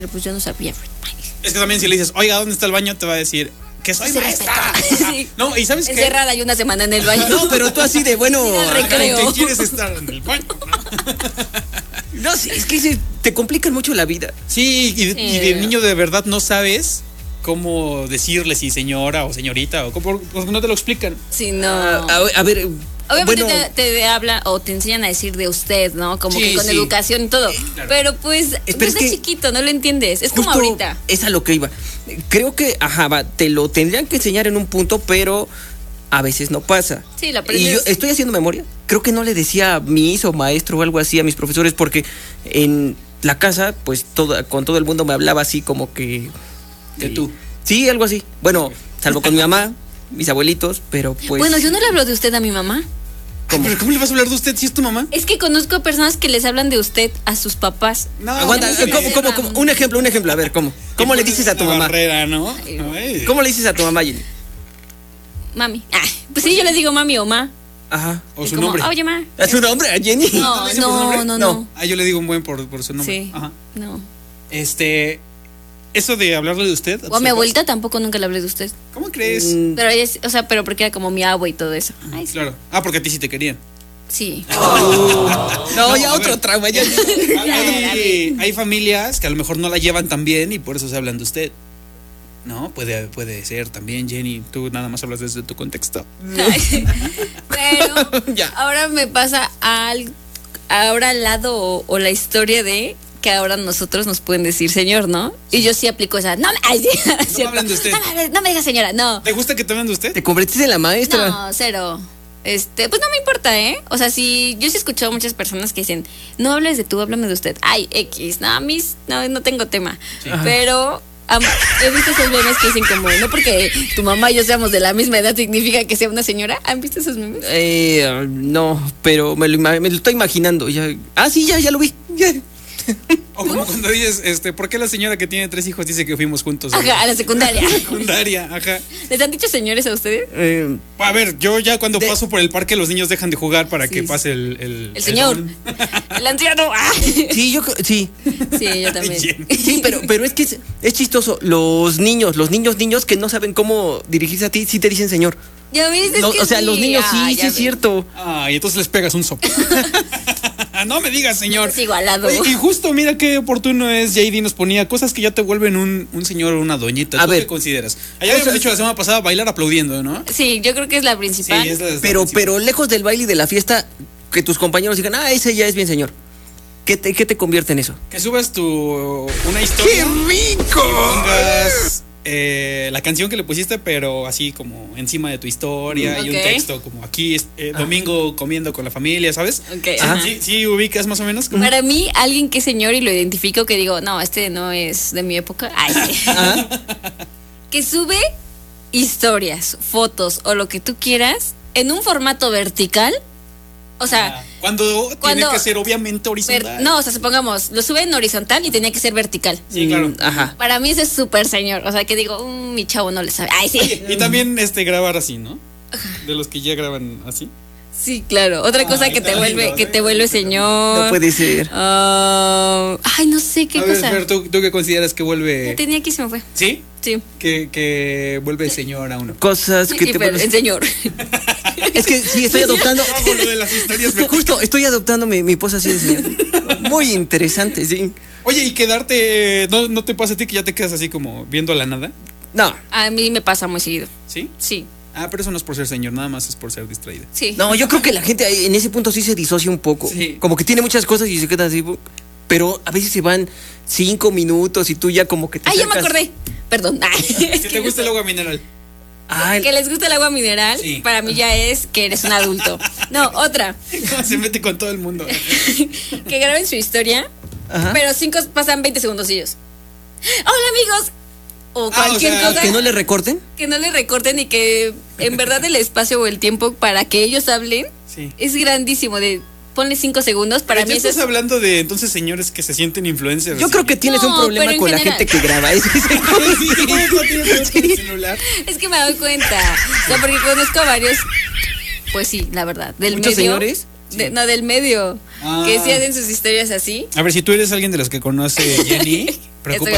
Pues yo no sabía. Es que también si le dices, oiga, ¿dónde está el baño? Te va a decir, que soy maestra. Sí. No, y ¿sabes qué? Encerrada y una semana en el baño. No, pero tú así de bueno. Recreo. ¿Qué quieres estar en el baño? No, sí, es que te complican mucho la vida. Sí, y de niño de verdad no sabes cómo decirle si señora o señorita o porque no te lo explican. Sí, no. A ver. Obviamente bueno, te hablan o te enseñan a decir de usted, ¿no? Como Sí, que con sí. educación y todo. Claro. Pero pues, Espera, es es que chiquito, no lo entiendes. Es como justo ahorita. Es a lo que iba. Creo que, te lo tendrían que enseñar en un punto, pero a veces no pasa. Sí, lo Y aprendes. yo estoy haciendo memoria. Creo que no le decía a mis o maestro o algo así a mis profesores porque en la casa, pues con todo el mundo me hablaba así como que... Que tú. Sí, algo así. Bueno, salvo con mi mamá, mis abuelitos, pero pues... Bueno, yo no le hablo de usted a mi mamá. ¿Pero cómo le vas a hablar de usted si es tu mamá? Es que conozco a personas que les hablan de usted a sus papás. No, Aguanta, ¿cómo? Un ejemplo, a ver, ¿cómo? ¿Cómo le dices a tu Una mamá? barrera, ¿no? Ay. ¿Cómo le dices a tu mamá, Jenny? Mami. Pues sí, yo le digo mami o ma. Ajá. O su Como, nombre. Oye, ma. ¿A su nombre, a Jenny? No, ¿Le dice por su nombre? no. Ah, yo le digo un buen por su nombre. Sí. Ajá. No. Eso de hablarle de usted. O a mi abuelita tampoco nunca le hablé de usted. ¿Cómo crees? Pero ella, pero porque era como mi abue y todo eso. Ay, sí. Claro. Ah, porque a ti sí te querían. Sí. No, ya a otro ver. trauma. Ya. Hay familias que a lo mejor no la llevan tan bien y por eso se hablan de usted. No, puede ser también, Jenny. Tú nada más hablas desde tu contexto. Pero Ya. ahora me pasa ahora al lado o la historia de que ahora nosotros nos pueden decir señor, ¿no? Y yo sí aplico esa. No, ay, sí, hablen de usted. No me digas señora, no. ¿Te gusta que te hablen de usted? Te convertiste en la maestra. No, cero. Pues no me importa, ¿eh? O sea, yo sí he escuchado a muchas personas que dicen, no hables de tú, háblame de usted. Ay, X, no tengo tema. Pero he visto esos memes que dicen como, no porque tu mamá y yo seamos de la misma edad significa que sea una señora. ¿Han visto esos memes? No, pero me lo estoy imaginando. Sí, ya lo vi. Ya. O como cuando dices, ¿por qué la señora que tiene 3 hijos dice que fuimos juntos? Ajá, a la secundaria. Secundaria, ajá. ¿Les han dicho señores a ustedes? A ver, yo ya cuando paso por el parque los niños dejan de jugar para que pase El señor. El anciano. ¡Ah! Sí, sí. Sí, yo también. Sí, pero es que es chistoso. Los niños que no saben cómo dirigirse a ti, sí te dicen señor. Ya ves, es que O sea, sí. los niños sí ya es cierto. Y entonces les pegas un sopo. No me digas, señor. Es igualado. Oye, y justo, mira qué oportuno es, JD nos ponía cosas que ya te vuelven un señor o una doñita. A ¿Tú ver. qué consideras? Allá habíamos dicho la semana pasada bailar aplaudiendo, ¿no? Sí, yo creo que es la principal. Sí, es la Pero lejos del baile y de la fiesta, que tus compañeros digan, ese ya es bien señor. ¿Qué te convierte en eso? Que subas una historia. ¡Qué rico! Pongas la canción que le pusiste, pero así como encima de tu historia y un Ok. texto como aquí domingo comiendo con la familia, ¿sabes? Ok, Sí, ajá. sí ubicas más o menos. Como... Para mí, alguien que es señor y lo identifico, que digo, no, este no es de mi época. Ay, sí. Que sube historias, fotos o lo que tú quieras en un formato vertical. O sea, Cuando tiene que ser obviamente horizontal. no, o sea, supongamos, lo sube en horizontal y tenía que ser vertical. Sí, claro. Ajá. Para mí ese es súper señor. O sea, que digo, mi chavo no le sabe. Ay, sí. Oye, y también grabar así, ¿no? De los que ya graban así. Sí, claro. Otra cosa que te vuelve señor. No puede ser. Ay, no sé qué A ver, cosa. Fer, ¿tú qué consideras que La vuelve? tenía aquí, se me fue. ¿Sí? Sí. Que vuelve señor a uno. Cosas que Sí, te pero vuelven- en señor. Es que sí, estoy adoptando. Como lo de las historias me Justo, estoy adoptando mi pose así de señor. Muy interesante, sí. Oye, y quedarte, ¿no te pasa a ti que ya te quedas así como viendo a la nada? No, A mí me pasa muy seguido. ¿Sí? Sí, Pero eso no es por ser señor, nada más es por ser distraída. sí. no, yo creo que la gente ahí en ese punto sí se disocia un poco. Sí. Como que tiene muchas cosas y se quedan así. Pero a veces se van 5 minutos y tú ya como que te Ay, ya me acercas. acordé. Perdón. Ay, es Si que te gusta el agua mineral. que les gusta el agua mineral, Sí. para mí ya es que eres un adulto. No, otra. Se mete con todo el mundo. Que graben su historia, Ajá. pero pasan 20 segundosillos. Hola, amigos. O cualquier o sea, cosa. Que no le recorten. Que no le recorten y que en verdad el espacio o el tiempo para que ellos hablen Sí. es grandísimo. Ponle 5 segundos. Para Pero mí ya eso estás es. hablando de entonces señores que se sienten influencers. Yo creo que tienes un No, problema pero en con la general. gente que graba. Sí, ¿cómo tienes que ver con el celular? Es que me doy cuenta. O sea, porque conozco a varios. Pues sí, la verdad. Del ¿Muchos medio. señores? No, del medio. Ah. Que sí hacen sus historias así. A ver, si tú eres alguien de los que conoce Jenny, preocúpate